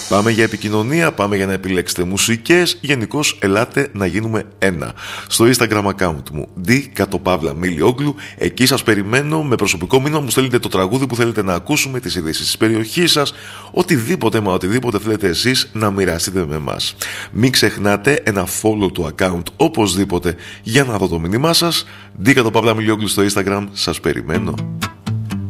Πάμε για επικοινωνία, πάμε για να επιλέξετε μουσικές. Γενικώς ελάτε να γίνουμε ένα. Στο Instagram account μου D_Milioglou. Εκεί σας περιμένω με προσωπικό μήνυμα. Μου στέλνετε το τραγούδι που θέλετε να ακούσουμε, τις ειδήσεις της περιοχής σας, οτιδήποτε θέλετε εσείς να μοιραστείτε με εμάς. Μην ξεχνάτε ένα follow του account οπωσδήποτε για να δω το μήνυμά σας. D_Milioglou στο Instagram. Σας περιμένω.